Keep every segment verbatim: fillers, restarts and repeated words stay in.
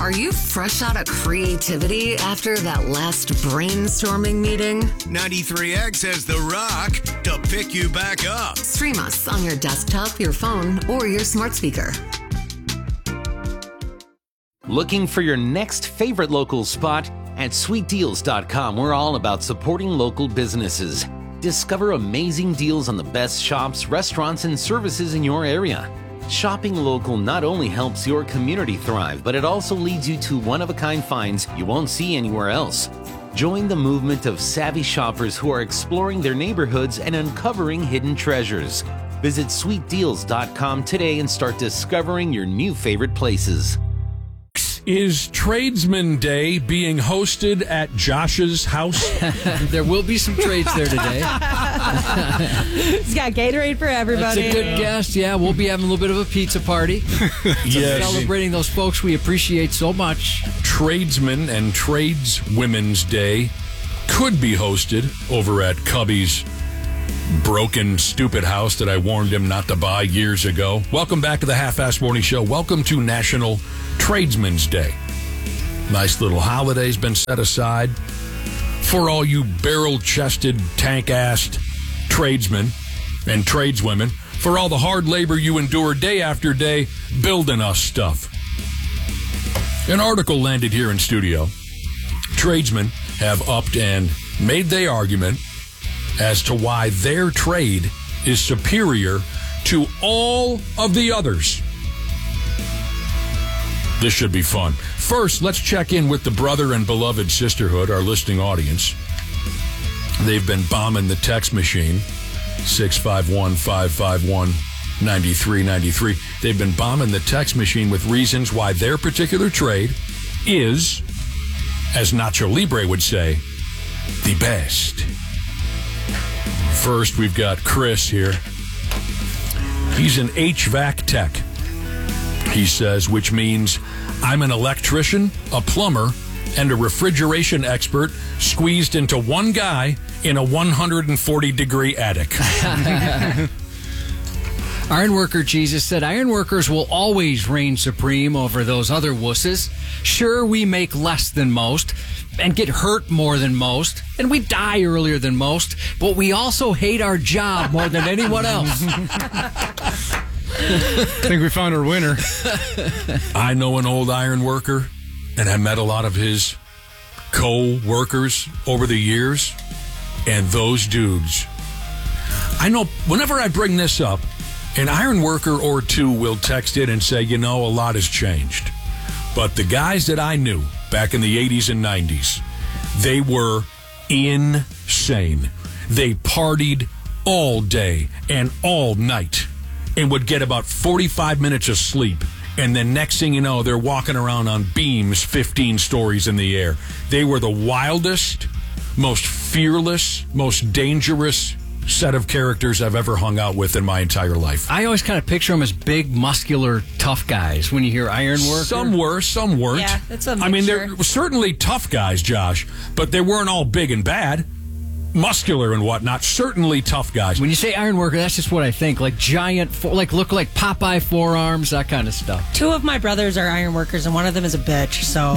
Are you fresh out of creativity after that last brainstorming meeting? ninety-three X has The Rock to pick you back up. Stream us on your desktop, your phone, or your smart speaker. Looking for your next favorite local spot? At sweet deals dot com, we're all about supporting local businesses. Discover amazing deals on the best shops, restaurants, and services in your area. Shopping local not only helps your community thrive, but it also leads you to one-of-a-kind finds you won't see anywhere else. Join the movement of savvy shoppers who are exploring their neighborhoods and uncovering hidden treasures. Visit sweet deals dot com today and start discovering your new favorite places. Is Tradesman Day being hosted at Josh's house? There will be some trades there today. He's got Gatorade for everybody. That's a good guess. Yeah, we'll be having a little bit of a pizza party. Yes. Celebrating those folks we appreciate so much. Tradesman and Tradeswomen's Day could be hosted over at Cubby's broken, stupid house that I warned him not to buy years ago. Welcome back to the Half-Assed Morning Show. Welcome to National Tradesman's Day. Nice little holiday's been set aside for all you barrel-chested, tank-assed tradesmen and tradeswomen, for all the hard labor you endure day after day building us stuff. An article landed here in studio. Tradesmen have upped and made their argument as to why their trade is superior to all of the others. This should be fun. First, let's check in with the brother and beloved sisterhood, our listening audience. They've been bombing the text machine, six five one, five five one, nine three nine three. They've been bombing the text machine with reasons why their particular trade is, as Nacho Libre would say, the best. First, we've got Chris here. He's an H V A C tech, he says, which means I'm an electrician, a plumber, and a refrigeration expert squeezed into one guy in a one hundred forty degree attic. Ironworker Jesus said, ironworkers will always reign supreme over those other wusses. Sure, we make less than most and get hurt more than most, and we die earlier than most, but we also hate our job more than anyone else. I think we found our winner. I know an old iron worker, and I met a lot of his co-workers over the years, and those dudes. I know whenever I bring this up, an iron worker or two will text in and say, you know, a lot has changed. But the guys that I knew back in the eighties and nineties, they were insane. They partied all day and all night and would get about forty-five minutes of sleep. And then next thing you know, they're walking around on beams fifteen stories in the air. They were the wildest, most fearless, most dangerous set of characters I've ever hung out with in my entire life. I always kind of picture them as big, muscular, tough guys when you hear ironworker. Some were, some weren't. Yeah, that's a I mean, mixture. they're certainly tough guys, Josh, but they weren't all big and bad. Muscular and whatnot, certainly tough guys. When you say ironworker, that's just what I think. Like giant, fo- like look like Popeye forearms, that kind of stuff. Two of my brothers are iron workers, and one of them is a bitch, so.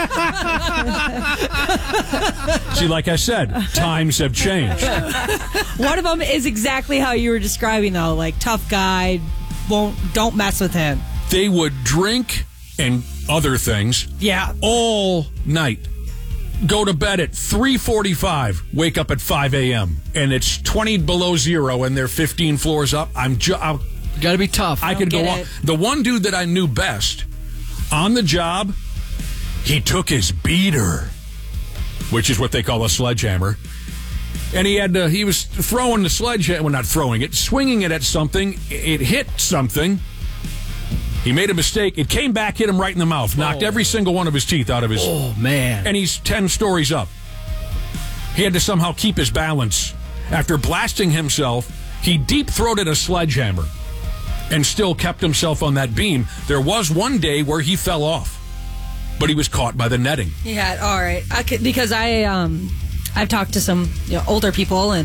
See, like I said, times have changed. One of them is exactly how you were describing, though. Like, tough guy, won't, don't mess with him. They would drink and other things Yeah. all night. Go to bed at three forty-five, wake up at five a.m., and it's twenty below zero, and they're fifteen floors up. I'm ju- I'll, Got to be tough. I could go on. it. The one dude that I knew best on the job, he took his beater, which is what they call a sledgehammer, and he had to, he was throwing the sledgehammer, well, not throwing it, swinging it at something. It hit something. He made a mistake. It came back, hit him right in the mouth, knocked Oh. every single one of his teeth out of his. Oh, man. And he's ten stories up. He had to somehow keep his balance. After blasting himself, he deep-throated a sledgehammer and still kept himself on that beam. There was one day where he fell off, but he was caught by the netting. Yeah, all right. I could, because I, um, I've talked to some you know, older people, and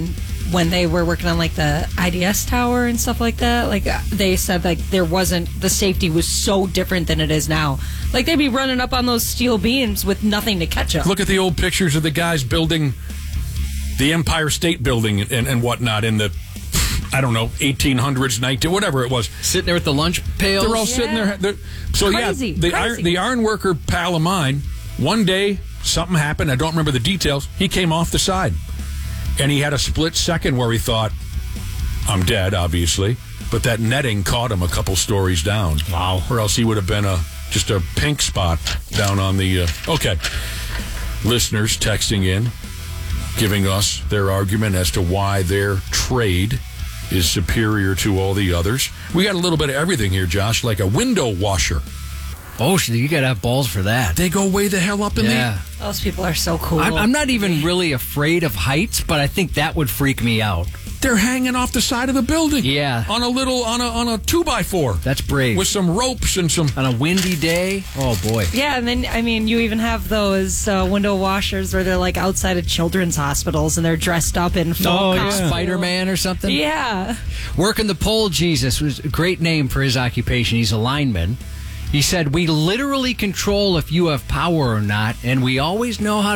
when they were working on like the I D S tower and stuff like that, like they said like there wasn't, the safety was so different than it is now. Like they'd be running up on those steel beams with nothing to catch them. Look at the old pictures of the guys building the Empire State Building and, and whatnot in the, I don't know, eighteen hundreds, nineteen, whatever it was. Sitting there with the lunch pails. They're all Yeah. sitting there. They're, so Crazy, yeah, the crazy. iron, the iron worker pal of mine, one day something happened. I don't remember the details. He came off the side, and he had a split second where he thought, "I'm dead," obviously, but that netting caught him a couple stories down. Wow. Or else he would have been a just a pink spot down on the. Uh, okay, listeners texting in, giving us their argument as to why their trade is superior to all the others. We got a little bit of everything here, Josh, like a window washer. Oh, you got to have balls for that. They go way the hell up in Yeah. Those people are so cool. I'm, I'm not even really afraid of heights, but I think that would freak me out. the They're hanging off the side of the building. Yeah. On a little, on a on a two by four. That's brave. With some ropes and some. On a windy day, oh boy. Yeah, and then, I mean, you even have those uh, window washers where they're like outside of children's hospitals and they're dressed up in full Oh, yeah. costume. Spider-Man or something? Yeah. Working the pole, Jesus, was a great name for his occupation. He's a lineman. He said, "We literally control if you have power or not, and we always know how